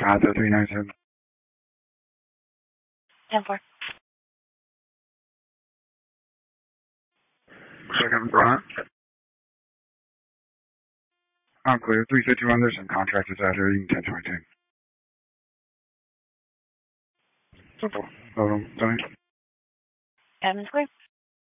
Contact 397. 10-4. Second front. I'm clear. 351, there's some contractors out here. You can 1022. Simple. Hold on. Tony. Admin square.